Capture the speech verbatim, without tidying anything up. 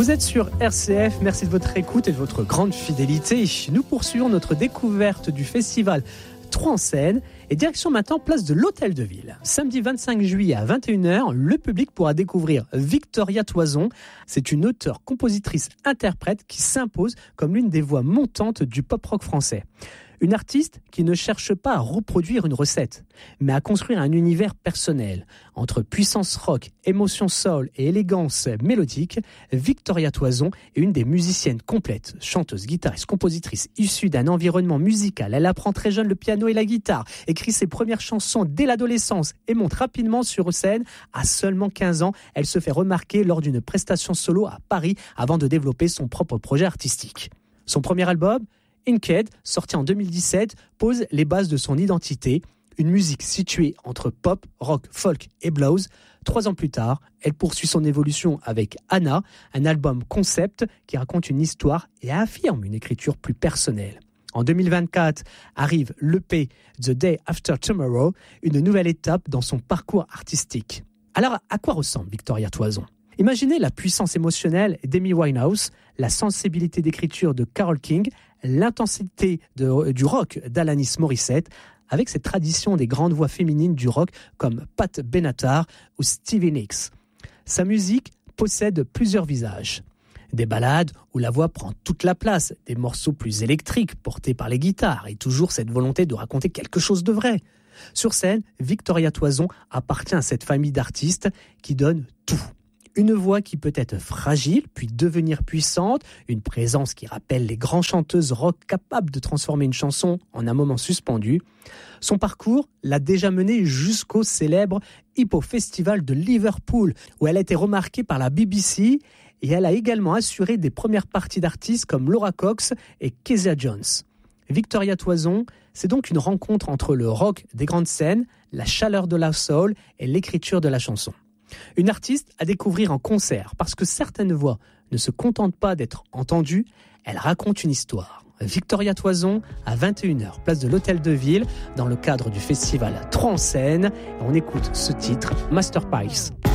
Vous êtes sur R C F, merci de votre écoute et de votre grande fidélité. Nous poursuivons notre découverte du festival Trois en scène et direction maintenant place de l'Hôtel de Ville. Samedi vingt-cinq juillet à vingt et une heures, le public pourra découvrir Victoria Toison. C'est une auteure, compositrice, interprète qui s'impose comme l'une des voix montantes du pop-rock français. Une artiste qui ne cherche pas à reproduire une recette, mais à construire un univers personnel. Entre puissance rock, émotion soul et élégance mélodique, Victoria Toison est une des musiciennes complètes, chanteuse, guitariste, compositrice, issue d'un environnement musical. Elle apprend très jeune le piano et la guitare, écrit ses premières chansons dès l'adolescence et monte rapidement sur scène. À seulement quinze ans, elle se fait remarquer lors d'une prestation solo à Paris avant de développer son propre projet artistique. Son premier album, Inked, sorti en deux mille dix-sept, pose les bases de son identité, une musique située entre pop, rock, folk et blues. Trois ans plus tard, elle poursuit son évolution avec Anna, un album concept qui raconte une histoire et affirme une écriture plus personnelle. En deux mille vingt-quatre arrive l'E P The Day After Tomorrow, une nouvelle étape dans son parcours artistique. Alors, à quoi ressemble Victoria Toison ? Imaginez la puissance émotionnelle d'Amy Winehouse, la sensibilité d'écriture de Carole King, l'intensité de, du rock d'Alanis Morissette, avec cette tradition des grandes voix féminines du rock comme Pat Benatar ou Stevie Nicks. Sa musique possède plusieurs visages. Des ballades où la voix prend toute la place, des morceaux plus électriques portés par les guitares et toujours cette volonté de raconter quelque chose de vrai. Sur scène, Victoria Toison appartient à cette famille d'artistes qui donnent tout. Une voix qui peut être fragile, puis devenir puissante, une présence qui rappelle les grandes chanteuses rock capables de transformer une chanson en un moment suspendu. Son parcours l'a déjà menée jusqu'au célèbre Hippo Festival de Liverpool, où elle a été remarquée par la B B C, et elle a également assuré des premières parties d'artistes comme Laura Cox et Kezia Jones. Victoria Toison, c'est donc une rencontre entre le rock des grandes scènes, la chaleur de la soul et l'écriture de la chanson. Une artiste à découvrir en concert, parce que certaines voix ne se contentent pas d'être entendues, elles racontent une histoire. Victoria Toison, à vingt et une heures, place de l'Hôtel de Ville, dans le cadre du festival Trois en scène. On écoute ce titre, Masterpiece.